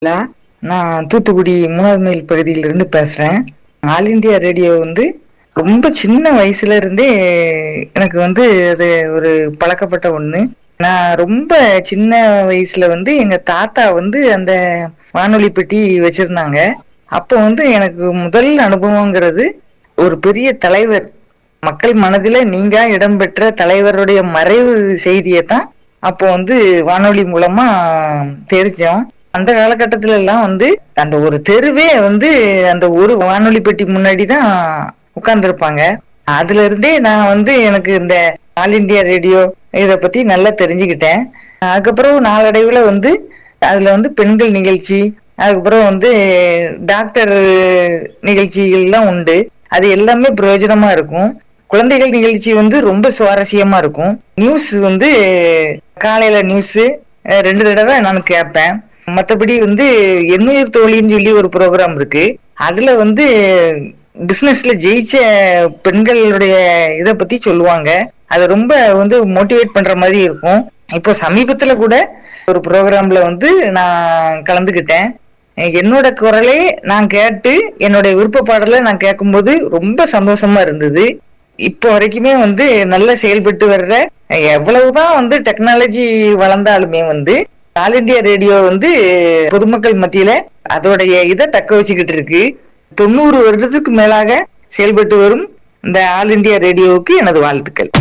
இல்ல, நான் தூத்துக்குடி 3வது மைல் பகுதியிலிருந்து பேசுறேன். ஆல் இந்தியா ரேடியோ ரொம்ப சின்ன வயசுல இருந்தே எனக்கு அது ஒரு பழக்கப்பட்ட ஒண்ணு. நான் ரொம்ப சின்ன வயசுல எங்க தாத்தா அந்த வானொலி பெட்டி வச்சிருந்தாங்க. அப்போ எனக்கு முதல் அனுபவங்கிறது ஒரு பெரிய தலைவர், மக்கள் மனதில நீங்கா இடம்பெற்ற தலைவருடைய மறைவு செய்தியத்தான் அப்போ வானொலி மூலமா தெரிஞ்சோம். அந்த காலகட்டத்துல எல்லாம் அந்த ஒரு தெருவே அந்த ஒரு வானொலி பெட்டி முன்னாடி தான் உட்கார்ந்துருப்பாங்க. அதுல இருந்தே நான் எனக்கு இந்த ஆல் இந்தியா ரேடியோ இத பத்தி நல்லா தெரிஞ்சுக்கிட்டேன். அதுக்கப்புறம் நாளடைவுல அதுல பெண்கள் நிகழ்ச்சி, அதுக்கப்புறம் டாக்டர் நிகழ்ச்சிகள்லாம் உண்டு. அது எல்லாமே பிரயோஜனமா இருக்கும். குழந்தைகள் நிகழ்ச்சி ரொம்ப சுவாரஸ்யமா இருக்கும். நியூஸ் காலையில நியூஸ் 2 தடவை நான் கேட்பேன். மத்தபடி எண்ணுயிர் தோழின்னு சொல்லி ஒரு ப்ரோக்ராம் இருக்கு. அதுல பிசினஸ்ல ஜெயிச்ச பெண்களுடைய இத பத்தி சொல்லுவாங்க. அது ரொம்ப மோட்டிவேட் பண்ற மாதிரி இருக்கும். இப்போ சமீபத்துல கூட ஒரு ப்ரோக்ராம்ல நான் கலந்துகிட்டேன். என்னோட குரலே நான் கேட்டு என்னோட விருப்ப பாடலை நான் கேட்கும்போது ரொம்ப சந்தோஷமா இருந்தது. இப்போ வரைக்குமே நல்லா செயல்பட்டு வர்ற, எவ்வளவுதான் டெக்னாலஜி வளர்ந்தாலுமே ஆல் இந்தியா ரேடியோ பொதுமக்கள் மத்தியில அதோடைய இதை தக்க வச்சுக்கிட்டு இருக்கு. 90 வருடத்துக்கு மேலாக செயல்பட்டு வரும் இந்த ஆல் இந்தியா ரேடியோவுக்கு எனது வாழ்த்துக்கள்.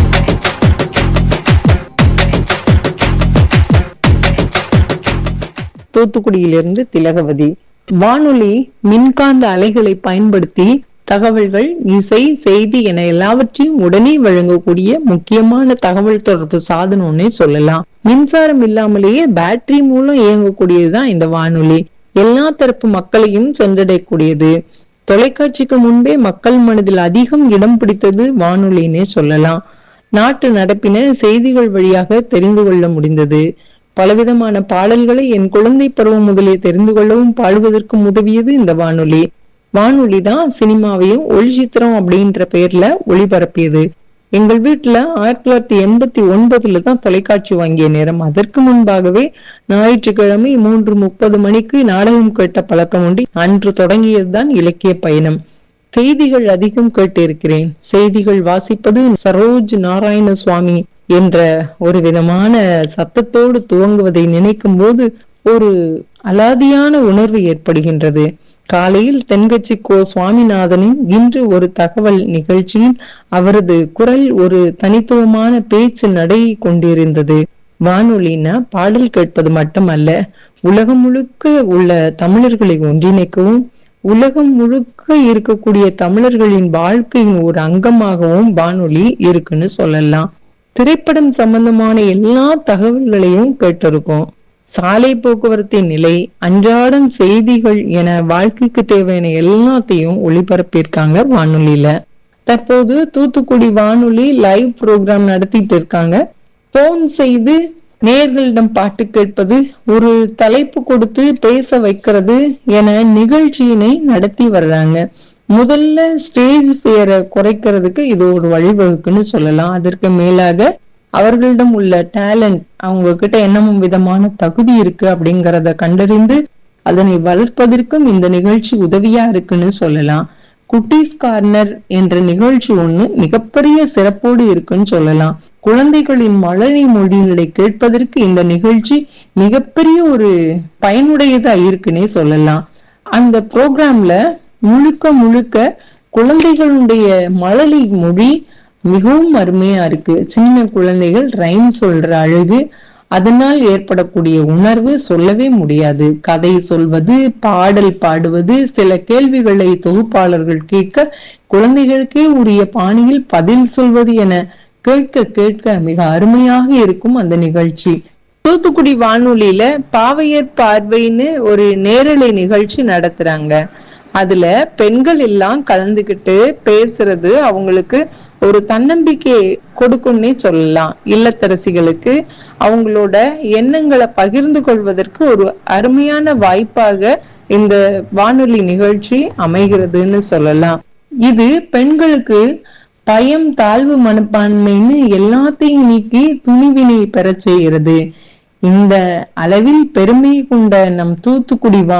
தூத்துக்குடியிலிருந்து திலகவதி. வானொலி மின்காந்த அலைகளை பயன்படுத்தி தகவல்கள், இசை, செய்தி என எல்லாவற்றையும் உடனே வழங்கக்கூடிய முக்கியமான தகவல் தொடர்பு சாதனம்னே சொல்லலாம். மின்சாரம் இல்லாமலேயே பேட்டரி மூலம் இயங்கக்கூடியதுதான் இந்த வானொலி. எல்லா தரப்பு மக்களையும் சென்றடையக்கூடியது. தொலைக்காட்சிக்கு முன்பே மக்கள் மனதில் அதிகம் இடம் பிடித்தது வானொலின்னே சொல்லலாம். நாட்டு நடப்பின செய்திகள் வழியாக தெரிந்து கொள்ள முடிந்தது. பலவிதமான பாடல்களை என் குழந்தை பருவம் முதலே தெரிந்து கொள்ளவும் பாடுவதற்கும் உதவியது இந்த வானொலி. வானொலி தான் சினிமாவையும் ஒளிச்சித்திரம் அப்படின்ற பெயர்ல ஒளிபரப்பியது. எங்கள் வீட்டுல 1989 தான் தொலைக்காட்சி வாங்கிய நேரம். அதற்கு முன்பாகவே ஞாயிற்றுக்கிழமை 3:30 மணிக்கு நாடகம் கேட்ட பழக்கம் உண்டு. அன்று தொடங்கியதுதான் இலக்கிய பயணம். செய்திகள் அதிகம் கேட்டிருக்கிறேன். செய்திகள் வாசிப்பது சரோஜ் நாராயண சுவாமி என்ற ஒரு விதமான சத்தத்தோடு துவங்குவதை நினைக்கும் போது ஒரு அலாதியான உணர்வு ஏற்படுகின்றது. காலையில் தென்கட்சி கோ சுவாமிநாதனின் இன்று ஒரு தகவல் நிகழ்ச்சியில் அவரது குரல் ஒரு தனித்துவமான பேச்சு நடை கொண்டிருந்தது. வானொலினா பாடல் கேட்பது மட்டுமல்ல, உலகம் முழுக்க உள்ள தமிழர்களை ஒன்றிணைக்கவும், உலகம் முழுக்க இருக்கக்கூடிய தமிழர்களின் வாழ்க்கையின் ஒரு அங்கமாகவும் வானொலி இருக்குன்னு சொல்லலாம். திரைப்படம் சம்பந்தமான எல்லா தகவல்களையும் கேட்டிருக்கோம். சாலை போக்குவரத்தின் நிலை, அன்றாடம் செய்திகள் என வாழ்க்கைக்கு தேவையான எல்லாத்தையும் ஒளிபரப்பியிருக்காங்க வானொலியில. தற்போது தூத்துக்குடி வானொலி லைவ் ப்ரோக்ராம் நடத்திட்டு இருக்காங்க. போன் செய்து நேயர்களிடம் பாட்டு கேட்பது, ஒரு தலைப்பு கொடுத்து பேச வைக்கிறது என நிகழ்ச்சியினை நடத்தி வர்றாங்க. முதல்ல ஸ்டேஜ் பேரை குறைக்கிறதுக்கு இது ஒரு வழிவகுக்குன்னு சொல்லலாம். அதற்கு மேலாக அவர்களிடம் உள்ள டேலண்ட், அவங்க கிட்ட என்ன விதமான தகுதி இருக்கு அப்படிங்கறத கண்டறிந்து அதனை வளர்ப்பதற்கும் இந்த நிகழ்ச்சி உதவியா இருக்குன்னு சொல்லலாம். குட்டீஸ் கார்னர் என்ற நிகழ்ச்சி ஒண்ணு மிகப்பெரிய சிறப்போடு இருக்குன்னு சொல்லலாம். குழந்தைகளின் மழலை மொழிகளை கேட்பதற்கு இந்த நிகழ்ச்சி மிகப்பெரிய ஒரு பயனுடையதா இருக்குன்னே சொல்லலாம். அந்த ப்ரோக்ராம்ல முழுக்க முழுக்க குழந்தைகளுடைய மழலை மொழி மிகவும் அருமையா இருக்கு. சின்ன குழந்தைகள் ரைம் சொல்ற அழகு, அதனால் ஏற்படக்கூடிய உணர்வு சொல்லவே முடியாது. கதை சொல்வது, பாடல் பாடுவது, சில கேள்விகளை தொகுப்பாளர்கள் கேட்க குழந்தைகளுக்கே உரிய பாணியில் பதில் சொல்வது என கேட்க கேட்க மிக அருமையாக இருக்கும் அந்த நிகழ்ச்சி. தூத்துக்குடி வானொலியில பாவையர் பார்வைன்னு ஒரு நேரலை நிகழ்ச்சி நடத்துறாங்க. அதுல பெண்கள் எல்லாம் கலந்துகிட்டு பேசுறது அவங்களுக்கு ஒரு தன்னம்பிக்கை கொடுக்கும்னே சொல்லலாம். இல்லத்தரசிகளுக்கு அவங்களோட எண்ணங்களை பகிர்ந்து கொள்வதற்கு ஒரு அருமையான வாய்ப்பாக இந்த வானொலி நிகழ்ச்சி அமைகிறதுன்னு சொல்லலாம். இது பெண்களுக்கு பயம், தாழ்வு மனப்பான்மைன்னு எல்லாத்தையும் நீக்கி துணிவினை பெற செய்கிறது. இந்த அளவில் பெருமை கொண்ட நம் தூத்துக்குடி